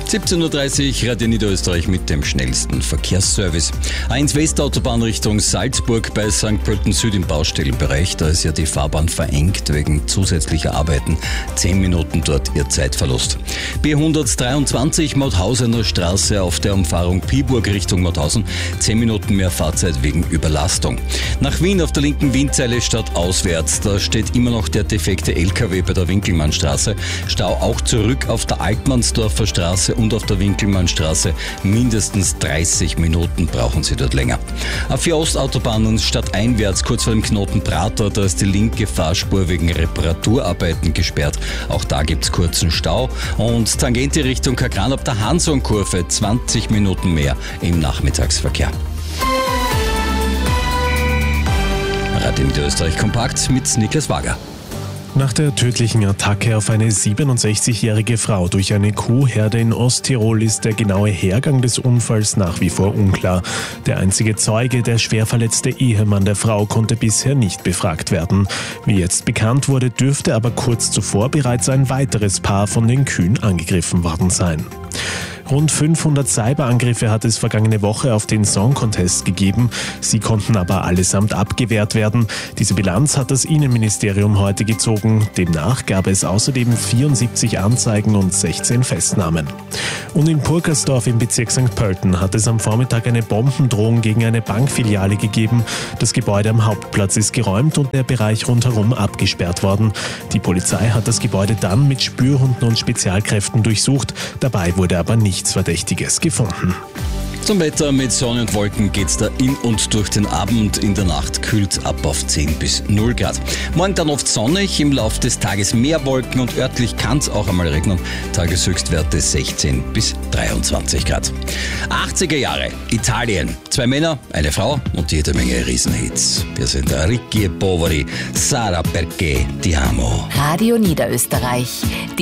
17.30 Uhr, Radio Niederösterreich mit dem schnellsten Verkehrsservice. A1 Westautobahn Richtung Salzburg bei St. Pölten Süd im Baustellenbereich. Da ist ja die Fahrbahn verengt wegen zusätzlicher Arbeiten. 10 Minuten dort Ihr Zeitverlust. B123 Mauthausener Straße auf der Umfahrung Piburg Richtung Mauthausen. 10 Minuten mehr Fahrzeit wegen Überlastung. Nach Wien auf der linken Wienzeile stadtauswärts. Da steht immer noch der defekte LKW bei der Winkelmannstraße. Stau auch zurück auf der Altmannsdorfer Straße und auf der Winkelmannstraße. Mindestens 30 Minuten brauchen Sie dort länger. A4 Ostautobahnen stadteinwärts, kurz vor dem Knoten Prater, da ist die linke Fahrspur wegen Reparaturarbeiten gesperrt. Auch da gibt es kurzen Stau. Und Tangente Richtung Kagran ab der Hansonkurve 20 Minuten mehr im Nachmittagsverkehr. Radio Niederösterreich kompakt mit Niklas Wager. Nach der tödlichen Attacke auf eine 67-jährige Frau durch eine Kuhherde in Osttirol ist der genaue Hergang des Unfalls nach wie vor unklar. Der einzige Zeuge, der schwer verletzte Ehemann der Frau, konnte bisher nicht befragt werden. Wie jetzt bekannt wurde, dürfte aber kurz zuvor bereits ein weiteres Paar von den Kühen angegriffen worden sein. Rund 500 Cyberangriffe hat es vergangene Woche auf den Song Contest gegeben. Sie konnten aber allesamt abgewehrt werden. Diese Bilanz hat das Innenministerium heute gezogen. Demnach gab es außerdem 74 Anzeigen und 16 Festnahmen. Und in Purkersdorf im Bezirk St. Pölten hat es am Vormittag eine Bombendrohung gegen eine Bankfiliale gegeben. Das Gebäude am Hauptplatz ist geräumt und der Bereich rundherum abgesperrt worden. Die Polizei hat das Gebäude dann mit Spürhunden und Spezialkräften durchsucht. Dabei wurde aber nichts Verdächtiges gefunden. Zum Wetter mit Sonne und Wolken geht's da in und durch den Abend. In der Nacht kühlt's ab auf 10 bis 0 Grad. Morgen dann oft sonnig, im Laufe des Tages mehr Wolken und örtlich kann's auch einmal regnen. Tageshöchstwerte 16 bis 23 Grad. 80er Jahre, Italien. 2 Männer, eine Frau und jede Menge Riesenhits. Wir sind Ricchi e Poveri, Sarà perché ti amo. Radio Niederösterreich.